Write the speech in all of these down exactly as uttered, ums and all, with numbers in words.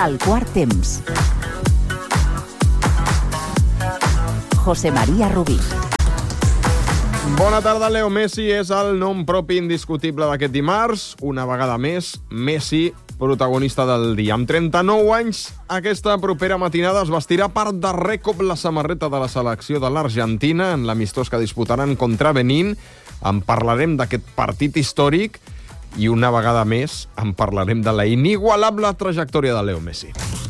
El quart temps. José María Rubí. Bona tarda. Leo Messi és el nom propi indiscutible d'aquest dimarts. Una vegada més, Messi, protagonista del dia. Amb trenta-nou anys, aquesta propera matinada es vestirà per darrer cop la samarreta de la selecció de l'Argentina en l'amistós que disputaran contra Benín. En parlarem d'aquest partit històric i una vegada més en parlarem de la inigualable trajectòria de Leo Messi.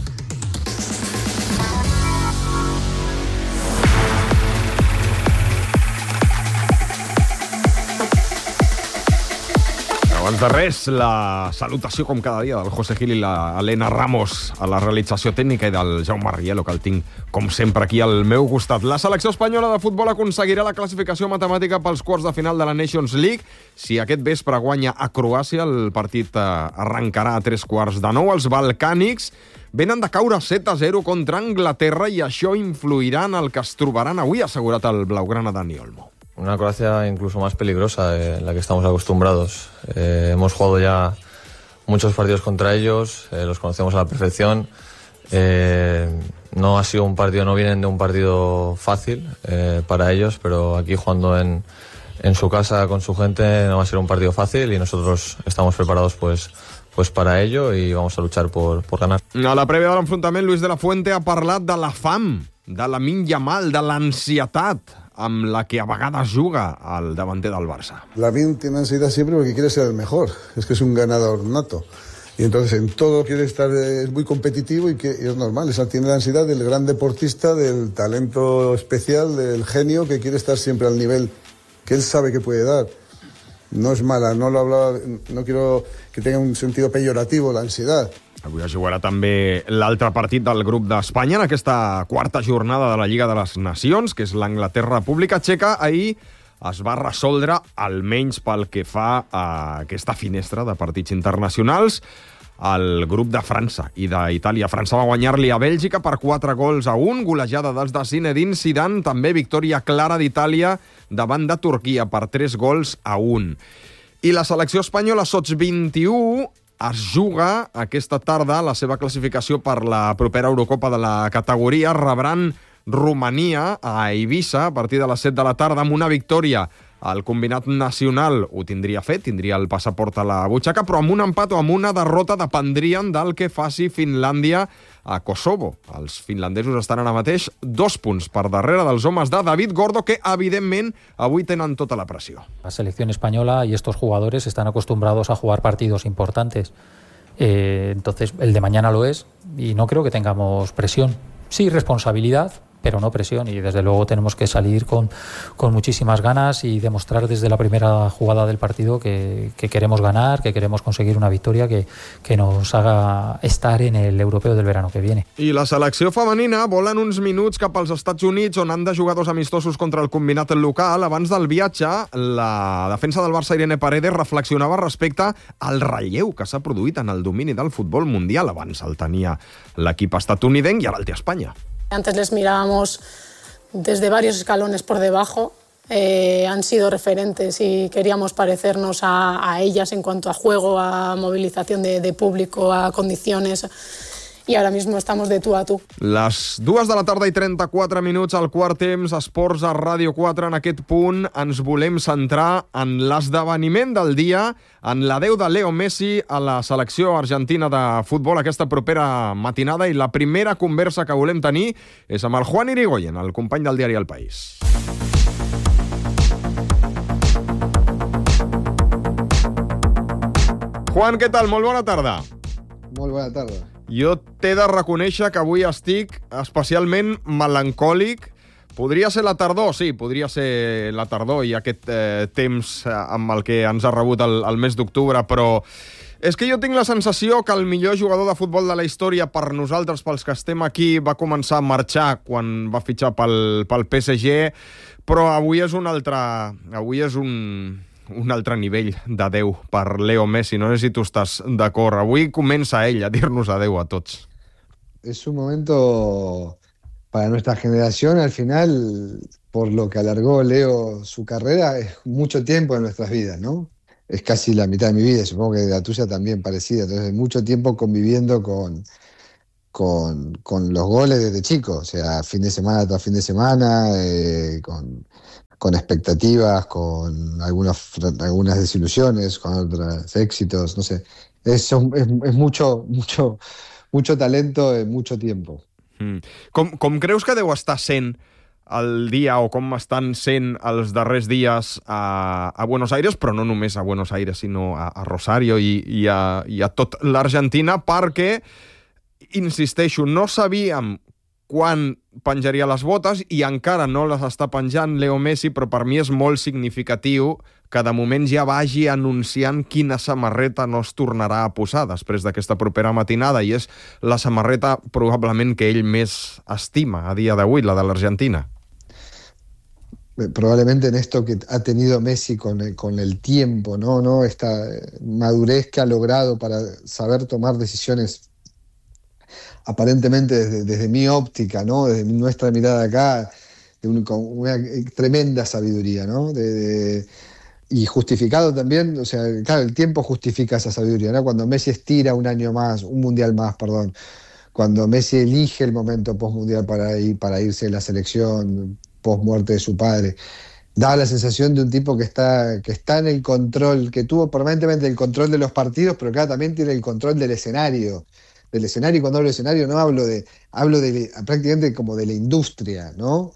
Abans de res, la salutació com cada dia del José Gil i la Elena Ramos a la realització tècnica i del Jaume Rielo, que el tinc, com sempre, aquí al meu costat. La selecció espanyola de futbol aconseguirà la classificació matemàtica pels quarts de final de la Nations League. Si aquest vespre guanya a Croàcia, el partit arrencarà a tres quarts de nou. Els balcànics venen de caure set a zero contra Anglaterra i això influirà en el que es trobaran avui, ha assegurat el blaugrana Dani Olmo. Una Croacia incluso más peligrosa de la que estamos acostumbrados. Eh, hemos jugado ya muchos partidos contra ellos, eh, los conocemos a la perfección. Eh, no ha sido un partido, no vienen de un partido fácil eh, para ellos, pero aquí jugando en, en su casa con su gente no va a ser un partido fácil y nosotros estamos preparados pues, pues para ello y vamos a luchar por, por ganar. A la prèvia de l'enfrontament, Luis de la Fuente ha parlat de la fam, de Lamine Yamal, de l'ansietat amb la que a vegades juga el davanter del Barça. Lamine tiene ansiedad siempre porque quiere ser el mejor, es que es un ganador nato. Y entonces en todo quiere estar, es muy competitivo y, que, y es normal, esa tiene la ansiedad del gran deportista, del talento especial, del genio que quiere estar siempre al nivel que él sabe que puede dar. No es mala, no lo hablaba, no quiero que tenga un sentido peyorativo la ansiedad. Avui es jugarà també l'altre partit del grup d'Espanya en aquesta quarta jornada de la Lliga de les Nacions, que és l'Anglaterra-República Txeca. Ahir es va resoldre, almenys pel que fa a aquesta finestra de partits internacionals, el grup de França i d'Itàlia. França va guanyar-li a Bèlgica per quatre gols a un, golejada dels de Zinedine Zidane, també victòria clara d'Itàlia davant de Turquia per tres gols a un. I la selecció espanyola sots vint-i-u es juga aquesta tarda la seva classificació per la propera Eurocopa de la categoria. Rebran Romania a Eivissa a partir de les set de la tarda amb una victòria. El combinat nacional ho tindria fet, tindria el passaport a la butxaca, però amb un empat o amb una derrota dependrien del que faci Finlàndia a Kosovo. Els finlandesos estan ara mateix dos punts per darrere dels homes de David Gordo, que evidentment avui tenen tota la pressió. La selección española y estos jugadores están acostumbrados a jugar partidos importantes. Eh, entonces, el de mañana lo es y no creo que tengamos presión. Sí, responsabilidad, pero no presión, y desde luego tenemos que salir con, con muchísimas ganas y demostrar desde la primera jugada del partido que, que queremos ganar, que queremos conseguir una victoria que, que nos haga estar en el europeo del verano que viene. I la selecció femenina volen uns minuts cap als Estats Units, on han de jugar dos amistosos contra el combinat local. Abans del viatge, la defensa del Barça, Irene Paredes, reflexionava respecte al relleu que s'ha produït en el domini del futbol mundial. Abans el tenia l'equip estatunidenc i ara el té Espanya. Antes les mirábamos desde varios escalones por debajo, eh, han sido referentes y queríamos parecernos a, a ellas en cuanto a juego, a movilización de, de público, a condiciones, i ara mismo estamos de tu a tu. Les dues de la tarda i trenta-quatre minuts al quart temps, Esports a Ràdio quatre. En aquest punt ens volem centrar en l'esdeveniment del dia, en l'adeu de Leo Messi a la selecció argentina de futbol aquesta propera matinada, i la primera conversa que volem tenir és amb el Juan Irigoyen, el company del diari El País. Juan, què tal? Molt bona tarda. Molt bona tarda. Jo t'he de reconèixer que avui estic especialment melancòlic. Podria ser la tardor, sí, podria ser la tardor i aquest eh, temps amb el que ens ha rebut el, el mes d'octubre, però és que jo tinc la sensació que el millor jugador de futbol de la història per nosaltres, pels que estem aquí, va començar a marxar quan va fitxar pel, pel P S G, però avui és un altre, avui és un, un altre nivell d'adeu per Leo Messi. No sé si tu estàs d'acord. Avui comença ell a dir-nos adeu a tots. Es un momento para nuestra generación, al final, por lo que alargó Leo su carrera, es mucho tiempo en nuestras vidas, ¿no? Es casi la mitad de mi vida, supongo que la tuya también parecida. Entonces, mucho tiempo conviviendo con, con, con los goles desde chico, o sea, fin de semana tras fin de semana, eh, con, con expectativas, con algunas, algunas desilusiones, con otros éxitos, no sé. Es, es, es mucho, mucho, mucho talento en mucho tiempo. Mm. Com, com creus que deu estar sent el dia, o com estan sent els darrers dies a, a Buenos Aires, però no només a Buenos Aires, sinó a, a Rosario i, i, a, i a tot l'Argentina, perquè, insisteixo, no sabíem quan penjaria les botes i encara no les està penjant Leo Messi, però per mi és molt significatiu que de moment ja vagi anunciant quina samarreta no es tornarà a posar després d'aquesta propera matinada, i és la samarreta probablement que ell més estima a dia d'avui, la de l'Argentina. Probablemente en esto que ha tenido Messi con el, con el tiempo, ¿no? ¿no? Esta madurez que ha logrado para saber tomar decisiones aparentemente desde, desde mi óptica, ¿no? Desde nuestra mirada acá, de un, con una tremenda sabiduría, ¿no? De, de, y justificado también, o sea, claro, el tiempo justifica esa sabiduría, ¿no? Cuando Messi estira un año más, un mundial más, perdón, cuando Messi elige el momento postmundial para, ir, para irse de la selección, post muerte de su padre, da la sensación de un tipo que está, que está en el control, que tuvo permanentemente el control de los partidos, pero claro, también tiene el control del escenario. Del escenario, y cuando hablo de escenario no hablo de, hablo de prácticamente como de la industria, ¿no?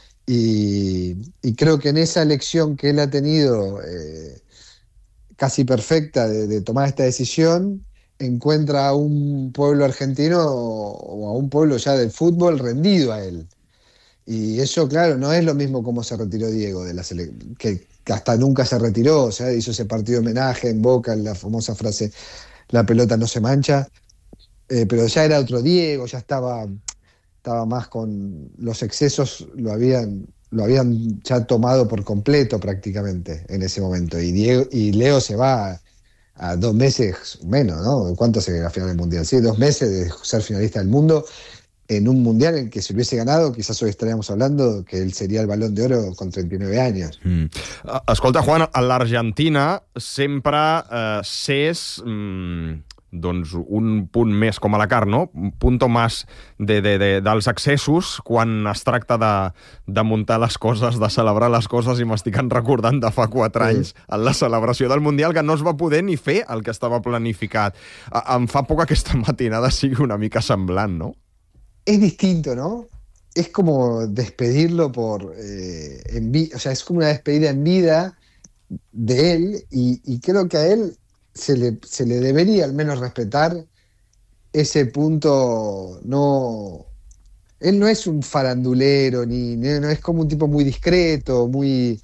Y, y creo que en esa elección que él ha tenido eh, casi perfecta de, de tomar esta decisión, encuentra a un pueblo argentino o, o a un pueblo ya del fútbol rendido a él. Y eso, claro, no es lo mismo como se retiró Diego, de la sele- que, que hasta nunca se retiró, o sea, hizo ese partido de homenaje en Boca, la famosa frase, la pelota no se mancha. Eh, pero ya era otro Diego, ya estaba, estaba más con los excesos, lo habían, lo habían ya tomado por completo prácticamente en ese momento. Y, Diego, y Leo se va a, a dos meses menos, ¿no? ¿Cuánto se la final del Mundial? Sí, dos meses de ser finalista del mundo en un Mundial en que si hubiese ganado, quizás hoy estaríamos hablando que él sería el Balón de Oro con treinta y nueve años. Mm. Escolta, Juan, a l'Argentina sempre eh, s'és... Mm... doncs un punt més com a la carn, no? Un punto más de, de, de, dels excessos quan es tracta de, de muntar les coses, de celebrar les coses, i m'estic recordant de fa quatre anys en la celebració del Mundial que no es va poder ni fer el que estava planificat. Em fa por que aquesta matinada sigui una mica semblant, ¿no? Es distinto, ¿no? Es como despedirlo por... Eh, en vi- o sea, es como una despedida en vida de él y, y creo que a él Se le, se le debería al menos respetar ese punto. No, él no es un farandulero, ni, no es como un tipo muy discreto, muy...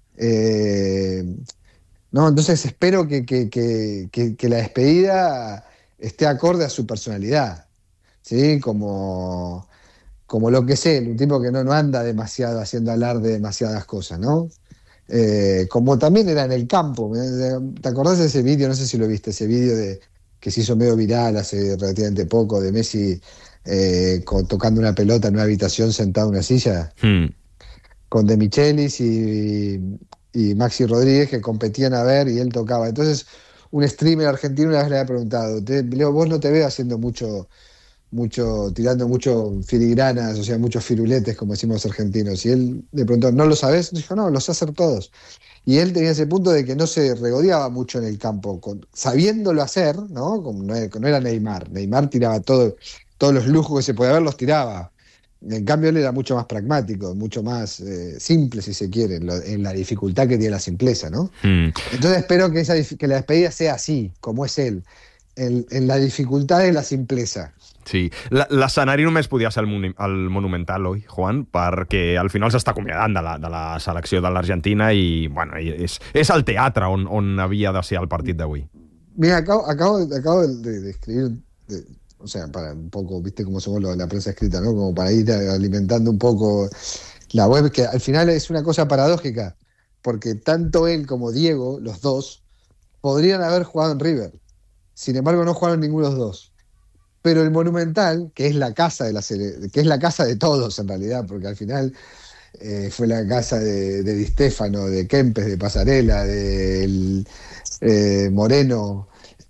Eh, no, entonces espero que, que, que, que, que la despedida esté acorde a su personalidad, ¿sí? Como, como lo que sé, un tipo que no, no anda demasiado haciendo alarde de demasiadas cosas, ¿no? Eh, como también era en el campo. ¿Te acordás de ese vídeo? No sé si lo viste, ese vídeo de que se hizo medio viral hace relativamente poco, de Messi eh, con, tocando una pelota en una habitación sentado en una silla, hmm. con De Michelis y, y Maxi Rodríguez, que competían a ver y él tocaba. Entonces un streamer argentino una vez le había preguntado: Leo, vos no te veo haciendo mucho mucho, tirando mucho filigranas, o sea, muchos firuletes, como decimos los argentinos. Y él le preguntó: ¿no lo sabés? Dijo: no, lo sé hacer todos. Y él tenía ese punto de que no se regodeaba mucho en el campo, con, sabiéndolo hacer, ¿no? Como no, no era Neymar. Neymar tiraba todo, todos los lujos que se podía ver, los tiraba. En cambio, él era mucho más pragmático, mucho más eh, simple, si se quiere, en, lo, en la dificultad que tiene la simpleza, ¿no? Mm. Entonces espero que, esa, que la despedida sea así, como es él, en, en la dificultad de la simpleza. Sí, l'escenari només podia ser el, el Monumental, oi, Juan? Perquè al final s'està acomiadant de la, de la selecció de l'Argentina i, bueno, és, és el teatre on, on havia de ser el partit d'avui. Mira, acabo, acabo, acabo de, de escribir, de, o sea, para un poco, viste cómo somos lo de la prensa escrita, ¿no? Como para ir alimentando un poco la web, que al final es una cosa paradójica, porque tanto él como Diego, los dos, podrían haber jugado en River. Sin embargo, no jugaron ninguno de los dos. Pero el Monumental, que es la casa de la sele- que es la casa de todos en realidad, porque al final eh, fue la casa de, de Di Stéfano, de Kempes, de Pasarela, de el, eh, Moreno,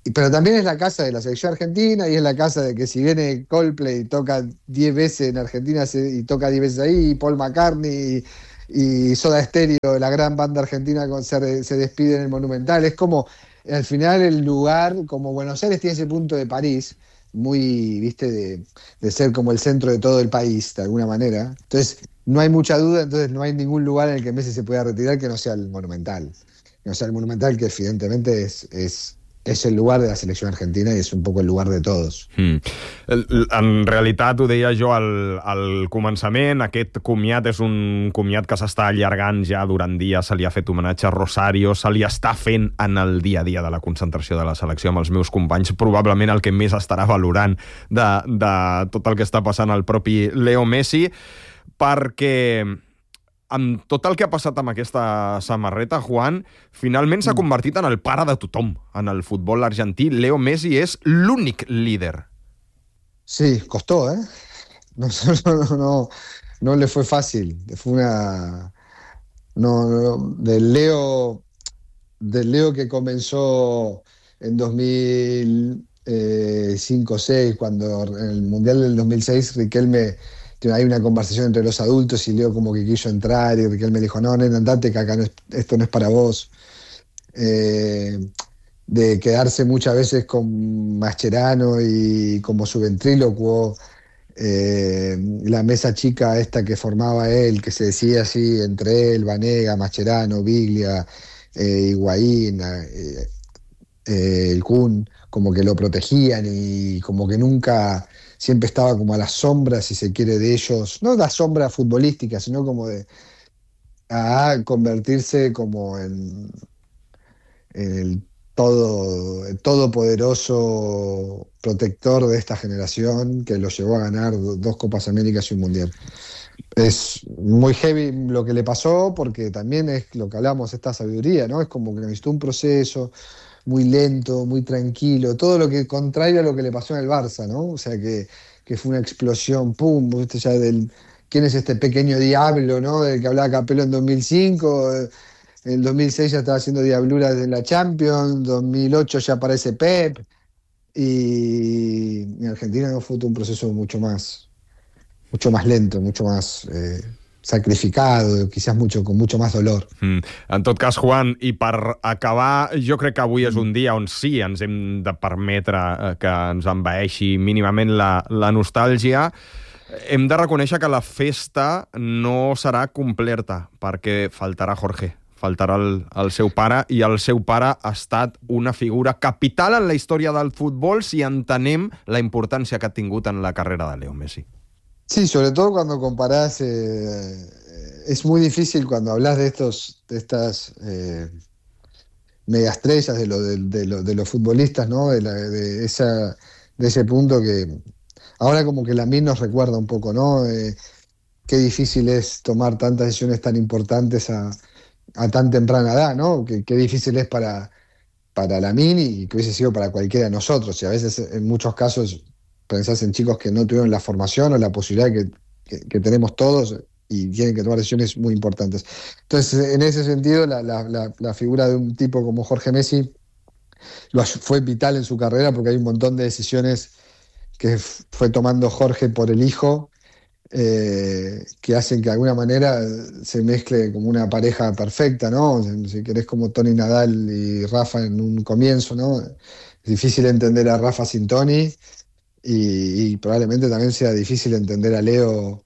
pero también es la casa de la selección argentina y es la casa de que si viene Coldplay y toca diez veces en Argentina y toca diez veces ahí, y Paul McCartney y, y Soda Stereo, la gran banda argentina, se, se despide en el Monumental. Es como, al final, el lugar, como Buenos Aires tiene ese punto de París, muy, viste, de, de ser como el centro de todo el país, de alguna manera. Entonces, no hay mucha duda, entonces no hay ningún lugar en el que Messi se pueda retirar que no sea el Monumental. Que no sea el Monumental, que evidentemente es... es és el lugar de la selecció argentina i és un poc el lugar de tots. Mm. En realitat, ho deia jo al, al començament, aquest comiat és un comiat que s'està allargant ja durant dies, se li ha fet homenatge a Rosario, se li està fent en el dia a dia de la concentració de la selecció amb els meus companys, probablement el que més estarà valorant de, de tot el que està passant al propi Leo Messi, perquè... amb tot el que ha passat amb aquesta samarreta, Juan, finalment s'ha convertit en el pare de tothom en el futbol argentí. Leo Messi és l'únic líder. Sí, costó, ¿eh? No, no, no, no le fue fácil. Fue una... No, no, del Leo, del Leo que comenzó en dos mil cinco o seis, cuando en el Mundial del dos mil seis Riquelme... Hay una conversación entre los adultos y Leo como que quiso entrar y Riquelme le dijo, no, nena, andate, que acá no es, esto no es para vos. Eh, de quedarse muchas veces con Mascherano y como su ventrílocuo, eh, la mesa chica esta que formaba él, que se decía así entre él, Vanega, Mascherano, Biglia, eh, Higuaín, eh, eh, el Kun, como que lo protegían y como que nunca... siempre estaba como a la sombra, si se quiere, de ellos, no la sombra futbolística, sino como de a convertirse como en, en el todo el todopoderoso protector de esta generación que lo llevó a ganar dos Copas Américas y un Mundial. Es muy heavy lo que le pasó, porque también es lo que hablamos, esta sabiduría, ¿no? Es como que necesitó un proceso muy lento, muy tranquilo, todo lo que contrario a lo que le pasó en el Barça, ¿no? O sea, que, que fue una explosión, pum, ¿viste? Ya del, ¿quién es este pequeño diablo, ¿no? Del que hablaba Capello en dos mil cinco, en el dos mil seis ya estaba haciendo diabluras en la Champions, en dos mil ocho ya aparece Pep, y en Argentina no fue un proceso mucho más, mucho más lento, mucho más... Eh, sacrificado, quizás mucho, con mucho más dolor. Mm. En tot cas, Juan, i per acabar, jo crec que avui és un dia on sí ens hem de permetre que ens envaeixi mínimament la, la nostàlgia. Hem de reconèixer que la festa no serà completa, perquè faltarà Jorge, faltarà el, el seu pare, i el seu pare ha estat una figura capital en la història del futbol si entenem la importància que ha tingut en la carrera de Leo Messi. Sí, sobre todo cuando comparás, eh, es muy difícil cuando hablas de estos, de estas eh, megaestrellas de, lo, de, de, lo, de los futbolistas, ¿no? De, la, de, esa, de ese punto que ahora como que Lamine nos recuerda un poco, ¿no? Eh, qué difícil es tomar tantas decisiones tan importantes a, a tan temprana edad, ¿no? Qué, qué difícil es para, para Lamine y que hubiese sido para cualquiera de nosotros. Y a veces, en muchos casos, pensás en chicos que no tuvieron la formación o la posibilidad que, que, que tenemos todos y tienen que tomar decisiones muy importantes. Entonces, en ese sentido, la, la, la, la figura de un tipo como Jorge Messi lo, fue vital en su carrera, porque hay un montón de decisiones que fue tomando Jorge por el hijo, eh, que hacen que de alguna manera se mezcle como una pareja perfecta, ¿no? Si querés, como Tony Nadal y Rafa en un comienzo, ¿no? Es difícil entender a Rafa sin Tony. Y, y probablemente también sea difícil entender a Leo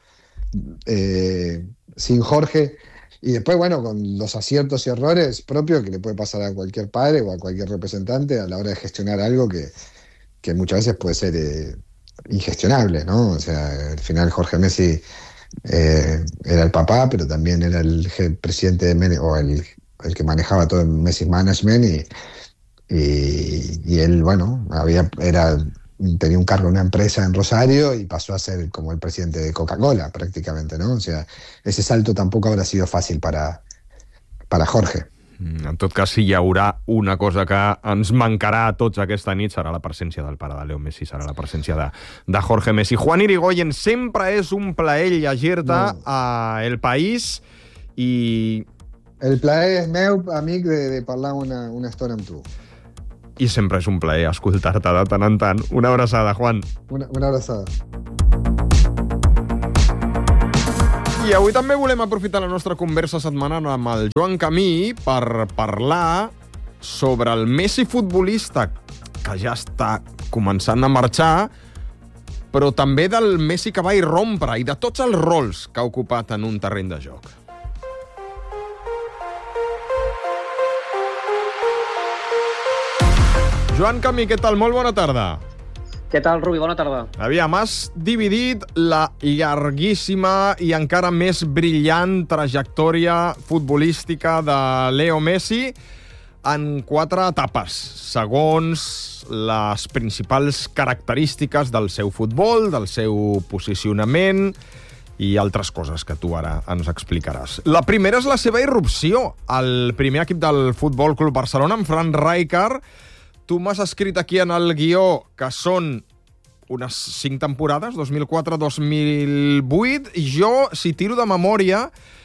eh, sin Jorge. Y después, bueno, con los aciertos y errores propios que le puede pasar a cualquier padre o a cualquier representante a la hora de gestionar algo que, que muchas veces puede ser eh, ingestionable, ¿no? O sea, al final Jorge Messi eh, era el papá, pero también era el presidente de Men- o el, el que manejaba todo el Messi Management, y, y, y él, bueno, había, era... tenía un cargo en una empresa en Rosario y pasó a ser como el presidente de Coca-Cola prácticamente, ¿no? O sea, ese salto tampoco habrá sido fácil para, para Jorge. En tot cas, si hi haurà una cosa que ens mancarà a tots aquesta nit, serà la presència del pare de Leo Messi, serà la presència de, de Jorge Messi. Juan Irigoyen, sempre és un plaer llegir-te no. a El País i... El plaer és meu, amic, de, de parlar una, una estona amb tu. i sempre és un plaer escoltar-te de tant en tant. Una abraçada, Juan. Una, una abraçada. I avui també volem aprofitar la nostra conversa setmanal amb el Joan Camí per parlar sobre el Messi futbolista, que ja està començant a marxar, però també del Messi que va irrompre i de tots els rols que ha ocupat en un terreny de joc. Joan Camí, què tal? Molt bona tarda. Què tal, Rubi? Bona tarda. Aviam, has dividit la llarguíssima i encara més brillant trajectòria futbolística de Leo Messi en quatre etapes, segons les principals característiques del seu futbol, del seu posicionament i altres coses que tu ara ens explicaràs. La primera és la seva irrupció al primer equip del Futbol Club Barcelona, amb Frank Rijkaard. Tu m'has escrit aquí en el guió que són unes cinc temporades, dos mil quatre a dos mil vuit. Jo, si tiro de memòria,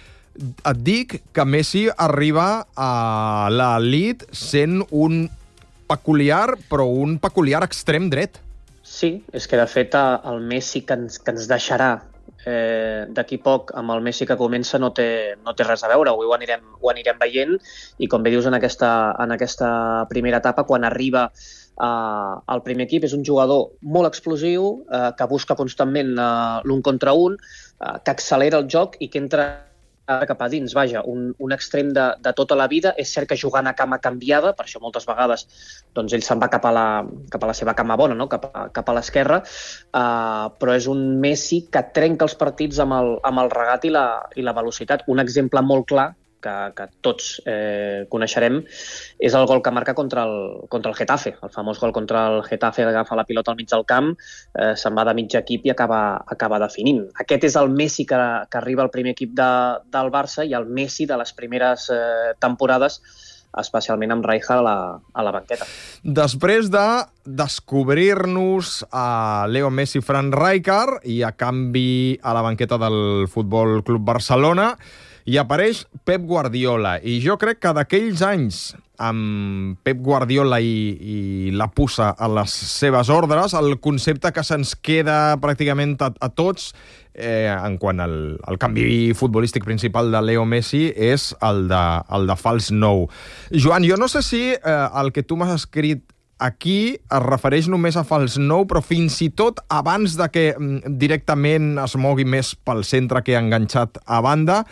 et dic que Messi arriba a l'elit sent un peculiar, però un peculiar extrem dret. Sí, és que de fet el Messi que ens, que ens deixarà eh, d'aquí poc amb el Messi que comença no té, no té res a veure, avui ho anirem, ho anirem veient, i com bé dius en aquesta, en aquesta primera etapa, quan arriba eh, al primer equip, és un jugador molt explosiu, eh, que busca constantment eh, l'un contra un, eh, que accelera el joc i que entra cap a dins, vaja, un, un extrem de, de tota la vida. És cert que jugant a cama canviada, per això moltes vegades doncs ell se'n va cap a la, cap a la seva cama bona, no? cap, a, cap a l'esquerra, uh, però és un Messi que trenca els partits amb el, amb el regat i la, i la velocitat. Un exemple molt clar que, que tots eh, coneixerem és el gol que marca contra el, contra el Getafe, el famós gol contra el Getafe, agafa la pilota al mig del camp, eh, se'n va de mig equip i acaba, acaba definint. Aquest és el Messi que, que arriba al primer equip de, del Barça i el Messi de les primeres eh, temporades, especialment amb Rijkaard a la, a la banqueta. Després de descobrir-nos a Leo Messi, Frank Rijkaard, i a canvi a la banqueta del Futbol Club Barcelona, i apareix Pep Guardiola. I jo crec que d'aquells anys, amb Pep Guardiola i, i la puça a les seves ordres, el concepte que se'ns queda pràcticament a, a tots, eh, en quant al, al canvi futbolístic principal de Leo Messi, és el de, el de fals nou. Joan, jo no sé si eh, el que tu m'has escrit aquí es refereix només a fals nou, però fins i tot abans de que directament es mogui més pel centre que enganxat a banda,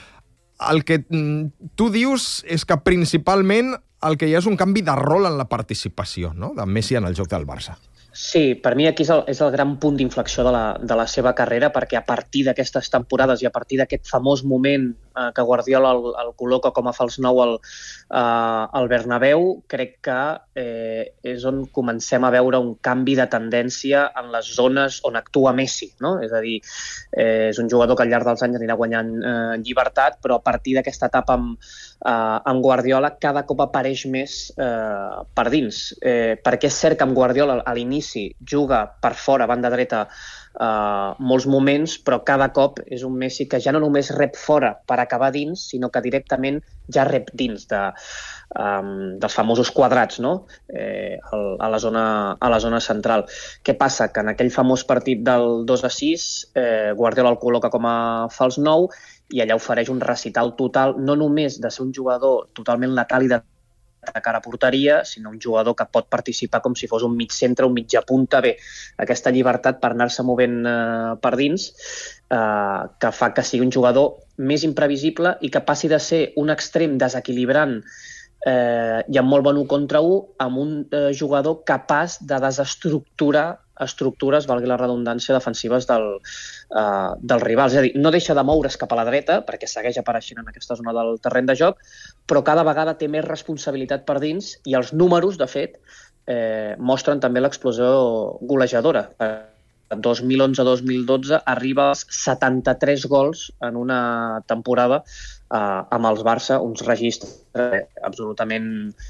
el que tu dius és que principalment el que hi ha és un canvi de rol en la participació, no?, de Messi en el joc del Barça. Sí, per mi aquí és el, és el gran punt d'inflexió de, la, de la seva carrera, perquè a partir d'aquestes temporades i a partir d'aquest famós moment eh, que Guardiola el, el col·loca com a fals nou al, eh, al Bernabéu, crec que eh, és on comencem a veure un canvi de tendència en les zones on actua Messi, no? És a dir, eh, és un jugador que al llarg dels anys anirà guanyant eh, llibertat, però a partir d'aquesta etapa amb, eh, amb Guardiola cada cop apareix més eh, per dins. Eh, perquè és cert que amb Guardiola a l'inici juga per fora, banda dreta, uh, molts moments, però cada cop és un Messi que ja no només rep fora per acabar dins, sinó que directament ja rep dins de, um, dels famosos quadrats, no? eh, a, la zona, a la zona central. Què passa? Que en aquell famós partit del dos a sis, eh, Guardiola el col·loca com a fals nou i allà ofereix un recital total, no només de ser un jugador totalment letal i de de cara a porteria, sinó un jugador que pot participar com si fos un mig centre, un mitja punta. Bé, aquesta llibertat per anar-se movent eh, per dins, eh, que fa que sigui un jugador més imprevisible i que passi de ser un extrem desequilibrant eh, i amb molt bon un contra un, amb un eh, jugador capaç de desestructurar estructures, valgui la redundància, defensives del, uh, dels rivals. És a dir, no deixa de moure's cap a la dreta, perquè segueix apareixent en aquesta zona del terreny de joc, però cada vegada té més responsabilitat per dins i els números, de fet, eh, mostren també l'explosió golejadora. dos mil onze dos mil dotze arriba als setanta-tres gols en una temporada eh, amb els Barça, uns registres eh, absolutament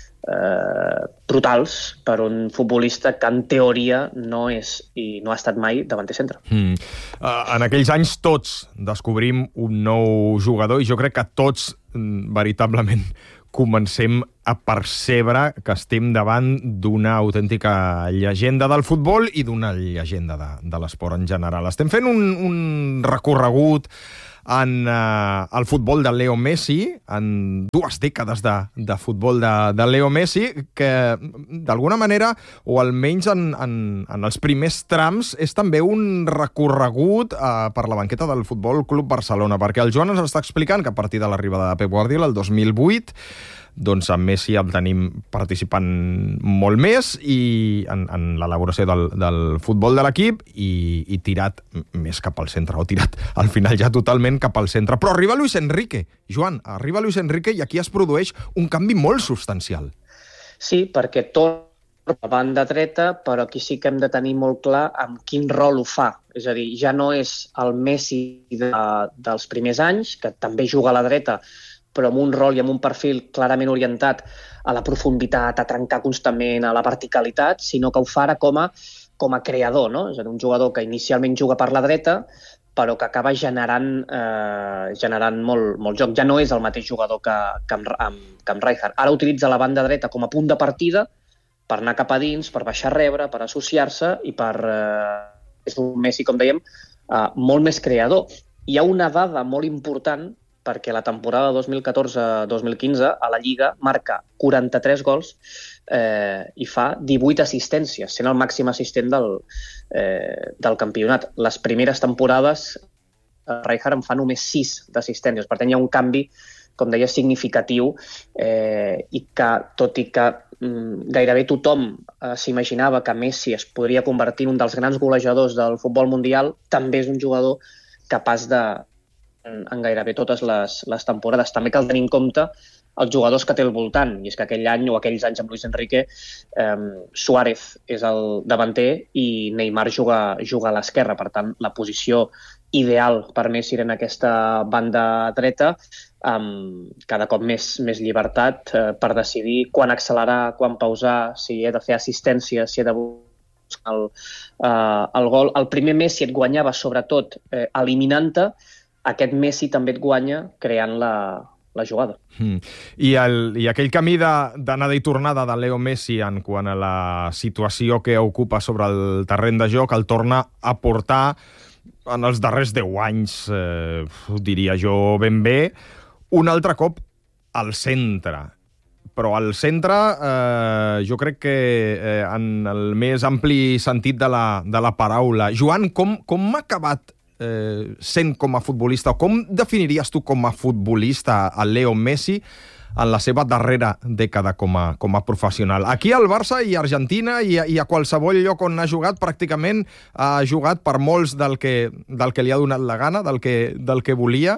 eh, brutals per un futbolista que en teoria no és i no ha estat mai davanter centre. Mm. Uh, en aquells anys tots descobrim un nou jugador i jo crec que tots mm, veritablement comencem a percebre que estem davant d'una autèntica llegenda del futbol i d'una llegenda de, de l'esport en general. Estem fent un, un recorregut en uh, el futbol de Leo Messi, en dues dècades de, de futbol de, de Leo Messi, que d'alguna manera, o almenys en, en, en els primers trams, és també un recorregut uh, per la banqueta del Futbol Club Barcelona, perquè el Joan ens està explicant que a partir de l'arribada de Pep Guardiola el dos mil vuit, doncs amb Messi el tenim participant molt més i en, en l'elaboració del, del futbol de l'equip i, i tirat més cap al centre, o tirat al final ja totalment cap al centre. Però arriba Luis Enrique, Joan, arriba Luis Enrique i aquí es produeix un canvi molt substancial. Sí, perquè torna a banda dreta, però aquí sí que hem de tenir molt clar amb quin rol ho fa. És a dir, ja no és el Messi de, dels primers anys, que també juga a la dreta, però amb un rol i amb un perfil clarament orientat a la profunditat, a trencar constantment, a la verticalitat, sinó que ho fa ara com a, com a creador, no? És a dir, un jugador que inicialment juga per la dreta, però que acaba generant, eh, generant molt, molt joc. Ja no és el mateix jugador que, que, amb, amb, que amb Rijkaard. Ara utilitza la banda dreta com a punt de partida per anar cap a dins, per baixar a rebre, per associar-se i per... Eh, és un Messi, com dèiem, eh, molt més creador. Hi ha una dada molt important perquè la temporada dos mil catorze dos mil quinze a la Lliga marca quaranta-tres gols eh, i fa divuit assistències, sent el màxim assistent del, eh, del campionat. Les primeres temporades eh, Rijkaard en fa només sis d'assistències, per tant hi ha un canvi, com deia, significatiu eh, i que, tot i que mm, gairebé tothom eh, s'imaginava que Messi es podria convertir en un dels grans golejadors del futbol mundial, també és un jugador capaç de en gairebé totes les, les temporades. També cal tenir en compte els jugadors que té al voltant, i és que aquell any o aquells anys amb Luis Enrique eh, Suárez és el davanter i Neymar juga, juga a l'esquerra, per tant la posició ideal per Messi en aquesta banda dreta, amb cada cop més, més llibertat eh, per decidir quan accelerar, quan pausar, si he de fer assistència, si he de buscar el, eh, el gol. El primer Messi et guanyava sobretot eh, eliminant-te. Aquest Messi també et guanya creant la, la jugada. Mm. I, el, I aquell camí d'anada i tornada de Leo Messi en quant a la situació que ocupa sobre el terreny de joc el torna a portar en els darrers deu anys, eh, diria jo ben bé, un altre cop al centre. Però al centre eh, jo crec que eh, en el més ampli sentit de la, de la paraula. Joan, com, com m'ha acabat Eh, sent com a futbolista, o com definiries tu com a futbolista a Leo Messi en la seva darrera dècada com a, com a professional? Aquí al Barça i a Argentina i a, i a qualsevol lloc on ha jugat, pràcticament ha jugat per molts del que, del que li ha donat la gana, del que, del que volia.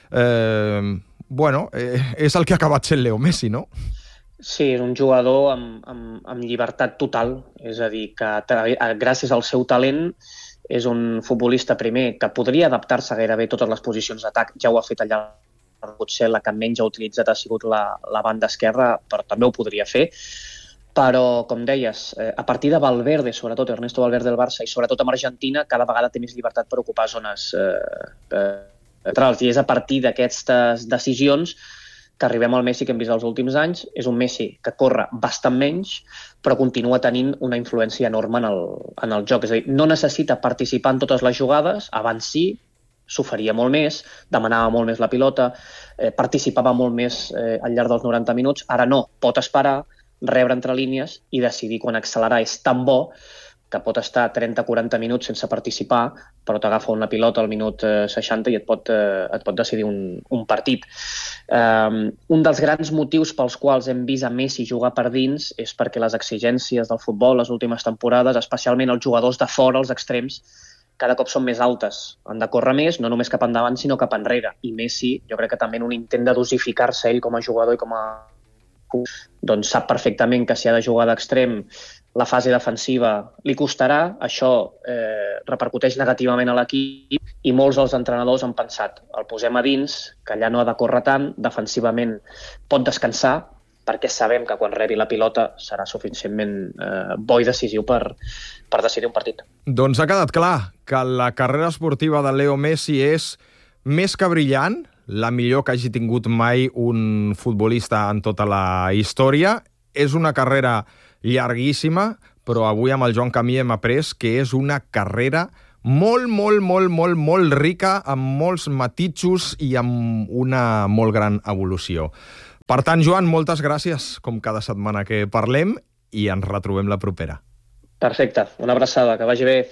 Eh, bueno, eh, és el que ha acabat sent Leo Messi, no? Sí, és un jugador amb, amb, amb llibertat total, és a dir, que gràcies al seu talent és un futbolista primer que podria adaptar-se gairebé a totes les posicions d'atac, ja ho ha fet allà, potser la que menys ha utilitzat ha sigut la, la banda esquerra, però també ho podria fer. Però, com deies, eh, a partir de Valverde, sobretot Ernesto Valverde del Barça, i sobretot amb Argentina, cada vegada té més llibertat per ocupar zones eh, eh, i és a partir d'aquestes decisions que arribem al Messi que hem vist els últims anys. És un Messi que corre bastant menys, però continua tenint una influència enorme en el, en el joc. És a dir, no necessita participar en totes les jugades, abans sí, s'oferia molt més, demanava molt més la pilota, eh, participava molt més eh, al llarg dels noranta minuts, ara no, pot esperar, rebre entre línies i decidir quan accelerar. És tan bo que pot estar trenta a quaranta minuts sense participar, però t'agafa una pilota al minut seixanta i et pot, eh, et pot decidir un, un partit. Um, un dels grans motius pels quals hem vist a Messi jugar per dins és perquè les exigències del futbol les últimes temporades, especialment els jugadors de fora, els extrems, cada cop són més altes. Han de córrer més, no només cap endavant, sinó cap enrere. I Messi, jo crec que també en un intent de dosificar-se ell com a jugador i com a... doncs sap perfectament que si ha de jugar d'extrem la fase defensiva li costarà, això eh, repercuteix negativament a l'equip i molts dels entrenadors han pensat, el posem a dins, que allà no ha de córrer tant, defensivament pot descansar, perquè sabem que quan rebi la pilota serà suficientment eh, bo i decisiu per, per decidir un partit. Doncs ha quedat clar que la carrera esportiva de Leo Messi és més que brillant, la millor que hagi tingut mai un futbolista en tota la història. És una carrera llarguíssima, però avui amb el Joan Camí hem après que és una carrera molt, molt, molt, molt, molt rica, amb molts matisos i amb una molt gran evolució. Per tant, Joan, moltes gràcies, com cada setmana que parlem, i ens retrobem la propera. Perfecte, una abraçada, que vagi bé.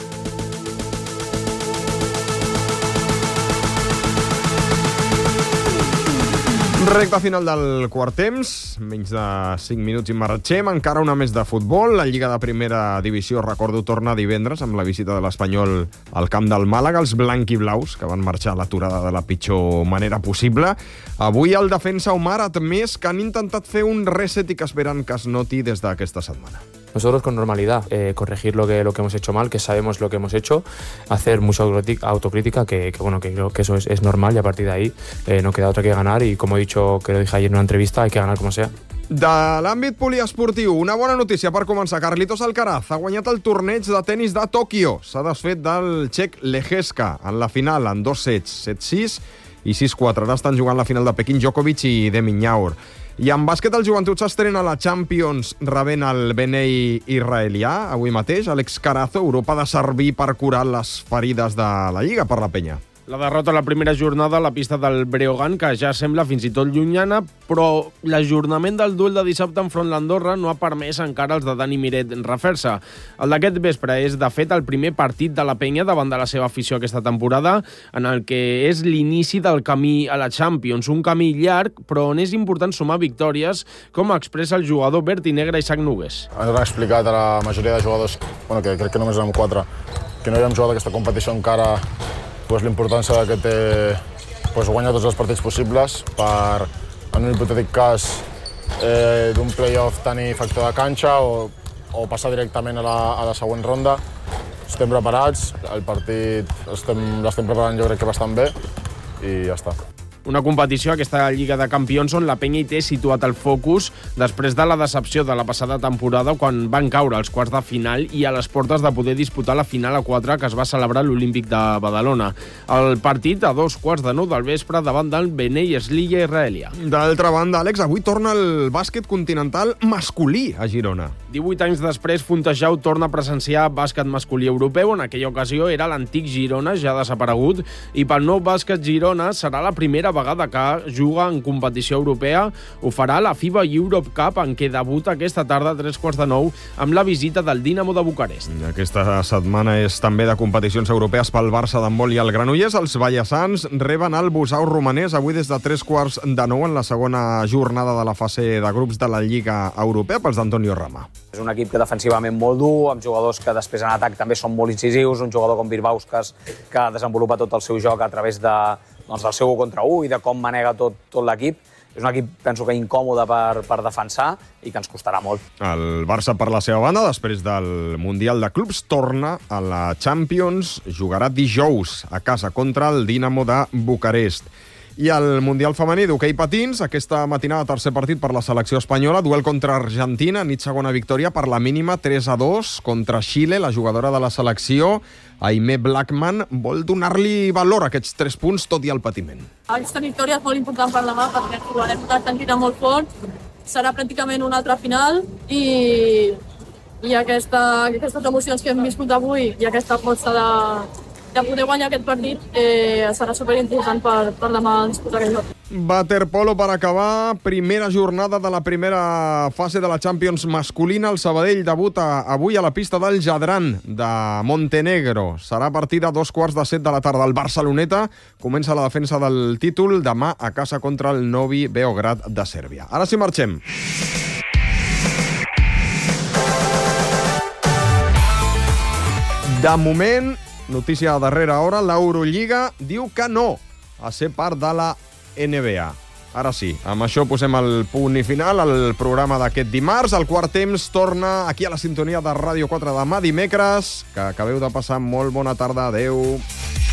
Recte final del quart temps, menys de cinc minuts i marxem. Encara una més de futbol. La Lliga de Primera Divisió, recordo, torna divendres amb la visita de l'Espanyol al camp del Màlaga, els blanquiblaus, que van marxar a l'aturada de la pitjor manera possible. Avui el defensa Omar ha admès que han intentat fer un reset i que esperen que es noti des d'aquesta setmana. Nosotros con normalidad, eh, corregir lo que, lo que hemos hecho mal, que sabemos lo que hemos hecho, hacer mucha autocrítica, que, que bueno, que creo que eso es, es normal, y a partir de ahí eh, no queda otra que ganar, y como he dicho, que lo dije ayer en una entrevista, hay que ganar como sea. De l'àmbit poliesportiu, una bona notícia per començar. Carlitos Alcaraz ha guanyat el torneig de tennis de Tòquio. S'ha desfet del txec Lejeska en la final, en dos sets, set sis i sis quatre. Ara estan jugant la final de Pequín, Djokovic i Demi Nyaur. I en bàsquet el Joventut s'estrena a la Champions rebent el Benei israelià avui mateix. Alex Carazo, Europa ha de servir per curar les ferides de la Lliga per la penya. La derrota a la primera jornada a la pista del Breogán, que ja sembla fins i tot llunyana, però l'ajornament del duel de dissabte enfront l'Andorra no ha permès encara els de Dani Miret refer-se. El d'aquest vespre és, de fet, el primer partit de la penya davant de la seva afició aquesta temporada, en el que és l'inici del camí a la Champions, un camí llarg, però on és important sumar victòries, com expressa el jugador verd i negre Isaac Nogués. Ens han explicat a la majoria de jugadors, bueno, que crec que només érem quatre, que no havíem jugat aquesta competició encara, pues, l'importància que té pues, guanyar tots els partits possibles per, en un hipotètic cas eh, d'un play-off, tenir factor de canxa o, o passar directament a la, a la següent ronda. Estem preparats, el partit l'estem preparant jo crec que bastant bé i ja està. Una competició, aquesta Lliga de Campions, on la penya hi té situat el focus després de la decepció de la passada temporada, quan van caure als quarts de final i a les portes de poder disputar la final a quatre que es va celebrar a l'Olímpic de Badalona. El partit a dos quarts de nou del vespre davant del Benei Esliya israelià. D'altra banda, Àlex, avui torna el bàsquet continental masculí a Girona. divuit anys després, Fontejau torna a presenciar bàsquet masculí europeu. En aquella ocasió era l'antic Girona, ja desaparegut, i pel nou bàsquet Girona serà la primera vegada que juga en competició europea. Ho farà la FIBA Europe Cup, en què debuta aquesta tarda a tres quarts de nou amb la visita del Dinamo de Bucarest. Aquesta setmana és també de competicions europees pel Barça d'handbol i el Granollers. Els ballassans reben el Busau romanès avui des de tres quarts de nou en la segona jornada de la fase de grups de la Lliga Europea pels d'Antonio Rama. És un equip que defensivament molt dur, amb jugadors que després en atac també són molt incisius, un jugador com Birbauskas que desenvolupa tot el seu joc a través de, doncs, del seu u contra u i de com manega tot, tot l'equip. És un equip, penso que incòmode per, per defensar i que ens costarà molt. El Barça, per la seva banda, després del Mundial de Clubs, torna a la Champions, jugarà dijous a casa contra el Dinamo de Bucarest. I el Mundial femení d'hoquei patins, aquesta matinada tercer partit per la selecció espanyola, duel contra Argentina, nit segona victòria per la mínima tres a dos contra Xile. La jugadora de la selecció, Aimé Blackman, vol donar-li valor a aquests tres punts, tot i el patiment. Aquesta victòria és molt important per demà perquè jugarem una Argentina molt fort, serà pràcticament una altra final i, i aquesta, aquestes emocions que hem viscut avui i aquesta força de de poder guanyar aquest partit eh, serà superimportant per, per demà disputar aquest joc. Waterpolo per acabar, primera jornada de la primera fase de la Champions masculina. El Sabadell debuta avui a la pista del Jadran de Montenegro. Serà a partir de dos quarts de set de la tarda. El Barceloneta comença la defensa del títol demà a casa contra el Novi Beograd de Sèrbia. Ara sí marxem. De moment, notícia a darrera hora, l'Eurolliga diu que no a ser part de la N B A. Ara sí, amb això posem el punt i final al programa d'aquest dimarts. El quart temps torna aquí a la sintonia de Ràdio quatre demà dimecres. Que acabeu de passar molt bona tarda. Adeu.